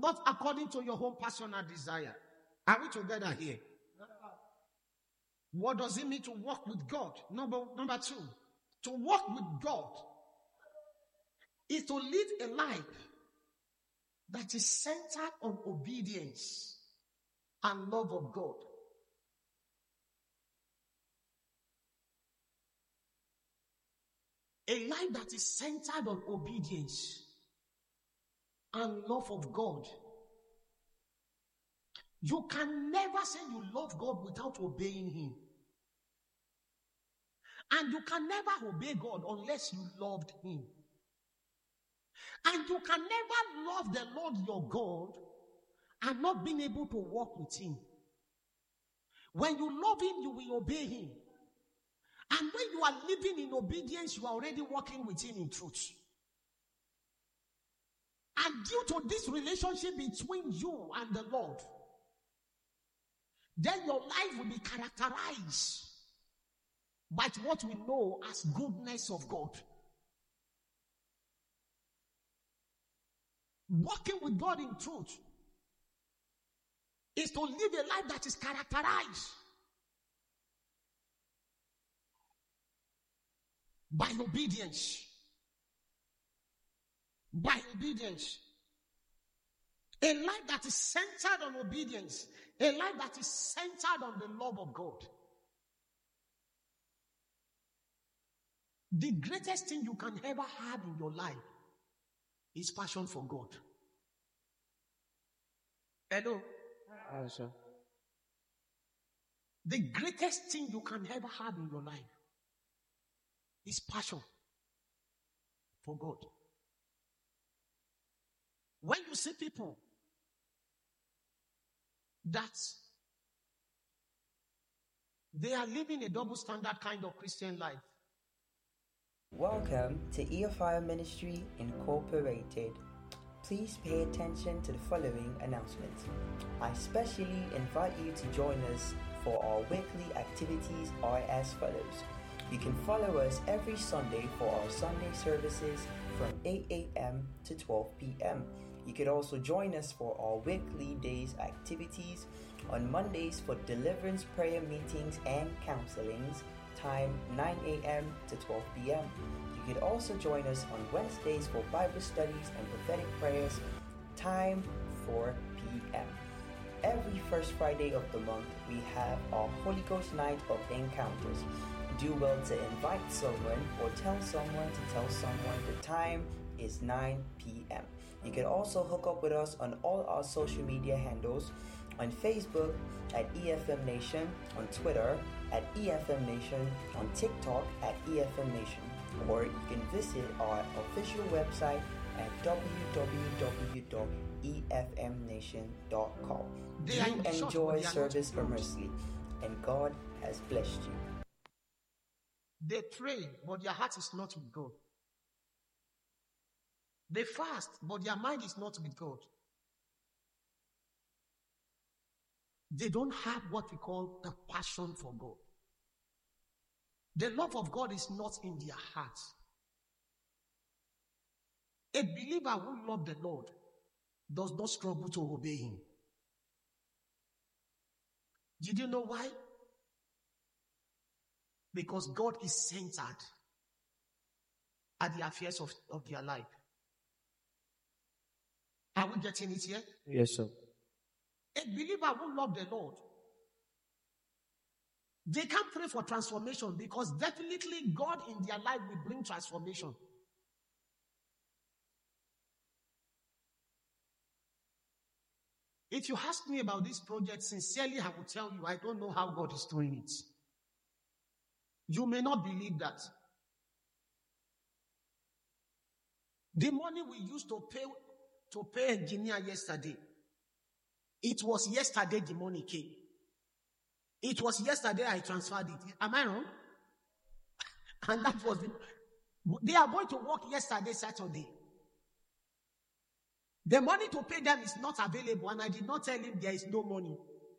not according to your own personal desire. Are we together here? What does it mean to walk with God? Number two, to walk with God is to live a life that is centered on obedience and love of God. A life that is centered on obedience and love of God. You can never say you love God without obeying Him. And you can never obey God unless you loved Him. And you can never love the Lord your God and not being able to walk with Him. When you love Him, you will obey Him. And when you are living in obedience, you are already walking with Him in truth. And due to this relationship between you and the Lord, then your life will be characterized by what we know as goodness of God. Walking with God in truth is to live a life that is characterized by obedience. By obedience. A life that is centered on obedience. A life that is centered on the love of God. The greatest thing you can ever have in your life is passion for God. Hello? Sir. The greatest thing you can ever have in your life is passion for God. When you see people that they are living a double standard kind of Christian life. Welcome to EFI Ministry Incorporated. Please pay attention to the following announcements. I especially invite you to join us for our weekly activities are as follows. You can follow us every Sunday for our Sunday services from 8 a.m. to 12 p.m. You could also join us for our weekly days activities on Mondays for deliverance prayer meetings and counselings, time 9 a.m. to 12 p.m. You could also join us on Wednesdays for Bible studies and prophetic prayers, time 4 p.m. Every first Friday of the month, we have our Holy Ghost Night of Encounters. Do well to invite someone or tell someone to tell someone. The time is 9 p.m. You can also hook up with us on all our social media handles, on Facebook at EFM Nation, on Twitter at EFM Nation, on TikTok at EFM Nation, or you can visit our official website at www.efmnation.com. Do enjoy service immensely, and God has blessed you. They pray, but their heart is not with God. They fast, but their mind is not with God. They don't have what we call the passion for God. The love of God is not in their hearts. A believer who loves the Lord does not struggle to obey Him. Did you know why? Because God is centered at the affairs of their life. Are we getting it here? Yes, sir. A believer who loves the Lord, they can't pray for transformation because definitely God in their life will bring transformation. If you ask me about this project, sincerely, I will tell you, I don't know how God is doing it. You may not believe that. The money we used to pay engineer yesterday, it was yesterday the money came. It was yesterday I transferred it. Am I wrong? And that was they are going to work yesterday, Saturday. The money to pay them is not available, and I did not tell him there is no money.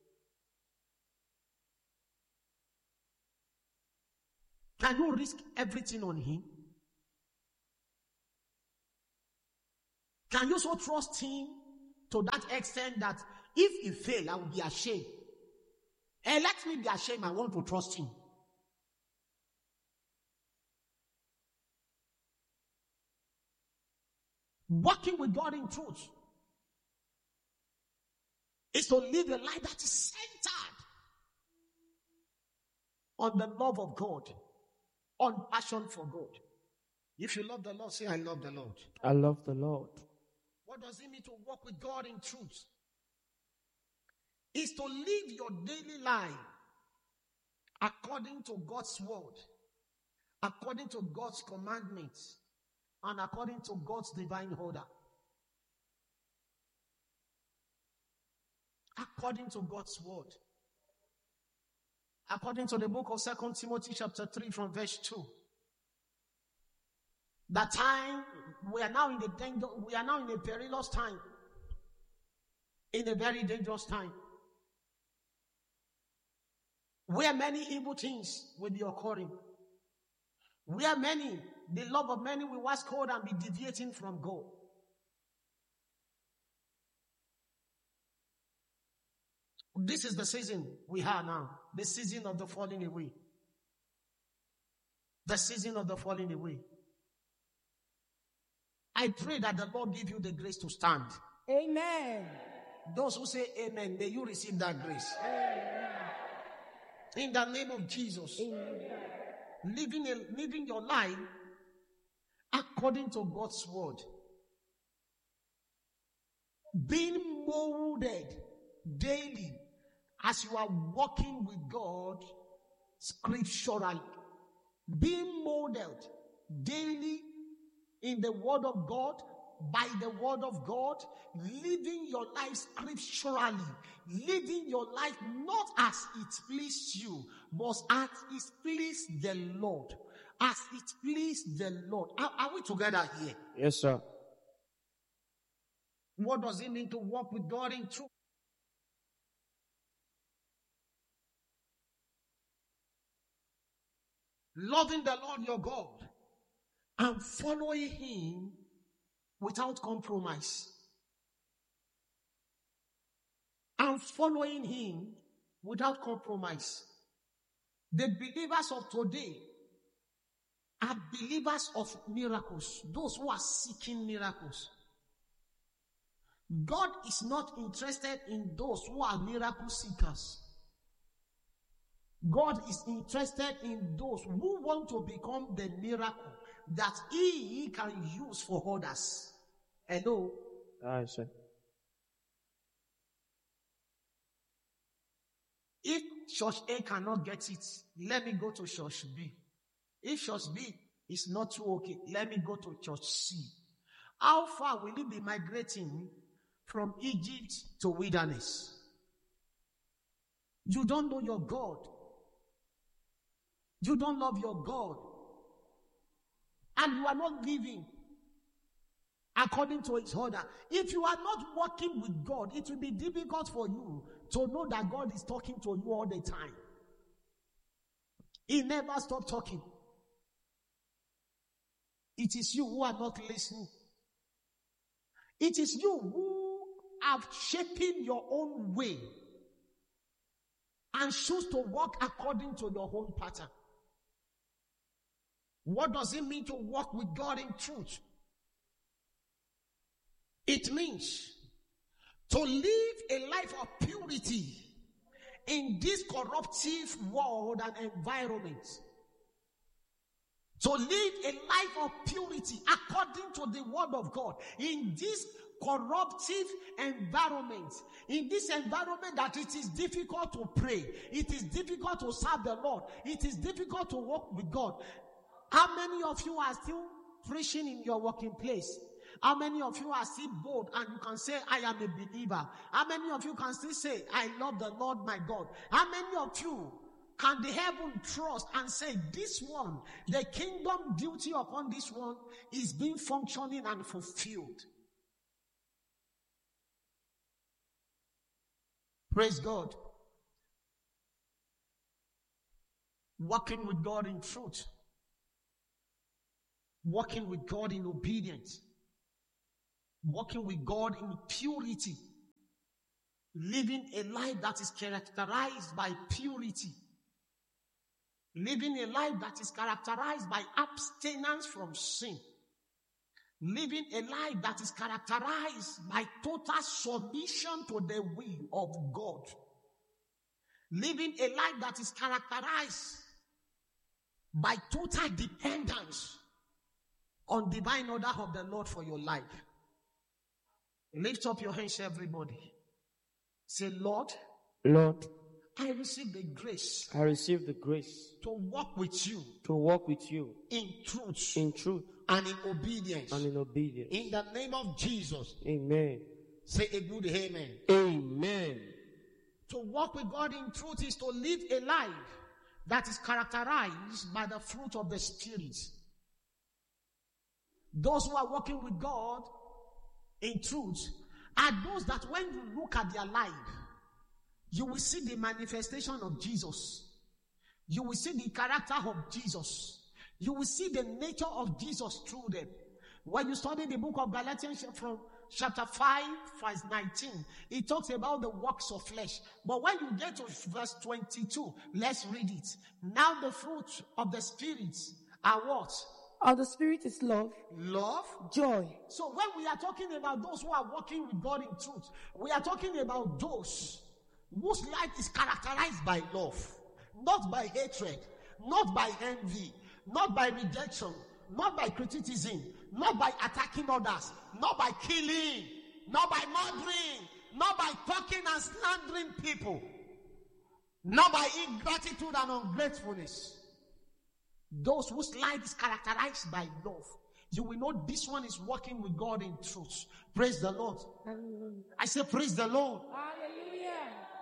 Can you risk everything on him? Can you so trust him to that extent that if he fail, I will be ashamed. And let me be ashamed. I want to trust him. Walking with God in truth is to live a life that is centered on the love of God, on passion for God. If you love the Lord, say, I love the Lord. I love the Lord. What does it mean to walk with God in truth? It's to live your daily life according to God's word, according to God's commandments, and according to God's divine order. According to God's word. According to the book of 2 Timothy chapter 3 from verse 2. That time, we are now in a perilous time. In a very dangerous time. Where many evil things will be occurring. Where the love of many will wax cold and be deviating from God. This is the season we are now. The season of the falling away. The season of the falling away. I pray that the Lord give you the grace to stand. Amen. Those who say amen, may you receive that grace. Amen. In the name of Jesus. Amen. Living your life according to God's word. Being molded daily as you are walking with God scripturally. Being molded daily in the word of God, by the word of God, living your life scripturally, living your life not as it pleased you, but as it pleased the Lord. As it pleased the Lord. Are we together here? Yes, sir. What does it mean to walk with God in truth? Loving the Lord your God and following him without compromise. And following him without compromise. The believers of today are believers of miracles. Those who are seeking miracles. God is not interested in those who are miracle seekers. God is interested in those who want to become the miracle that he can use for others. Hello? I see. If church A cannot get it, let me go to church B. If church B is not too okay, let me go to church C. How far will you be migrating from Egypt to wilderness? You don't know your God. You don't love your God. And you are not living according to his order. If you are not working with God, it will be difficult for you to know that God is talking to you all the time. He never stops talking. It is you who are not listening. It is you who have shaping your own way and choose to walk according to your own pattern. What does it mean to walk with God in truth? It means to live a life of purity in this corruptive world and environment. To live a life of purity according to the word of God in this corruptive environment. In this environment that it is difficult to pray. It is difficult to serve the Lord. It is difficult to walk with God. How many of you are still preaching in your working place? How many of you are still bold and you can say, I am a believer? How many of you can still say, I love the Lord my God? How many of you can the heaven trust and say, this one, the kingdom duty upon this one is being functioning and fulfilled? Praise God. Walking with God in truth. Walking with God in obedience. Walking with God in purity. Living a life that is characterized by purity. Living a life that is characterized by abstinence from sin. Living a life that is characterized by total submission to the will of God. Living a life that is characterized by total dependence on divine order of the Lord for your life. Lift up your hands, everybody. Say, Lord, Lord, I receive the grace I receive the grace to walk with you to walk with you in truth in truth and in obedience. and in obedience. In the name of Jesus. Amen. Say a good amen. Amen. To walk with God in truth is to live a life that is characterized by the fruit of the Spirit. Those who are walking with God in truth are those that when you look at their life, you will see the manifestation of Jesus. You will see the character of Jesus. You will see the nature of Jesus through them. When you study the book of Galatians from chapter 5, verse 19, it talks about the works of flesh. But when you get to verse 22, let's read it. Now the fruit of the Spirit are what? Of the Spirit is love, Love, joy. So when we are talking about those who are walking with God in truth, we are talking about those whose life is characterized by love, not by hatred, not by envy, not by rejection, not by criticism, not by attacking others, not by killing, not by murdering, not by talking and slandering people, not by ingratitude and ungratefulness. Those whose life is characterized by love, you will know this one is walking with God in truth. Praise the Lord. Hallelujah. I say praise the Lord. Hallelujah.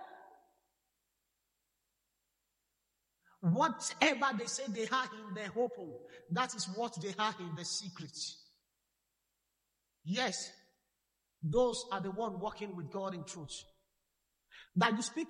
Whatever they say they are in the open, that is what they are in the secret. Yes, those are the one walking with God in truth. That you speak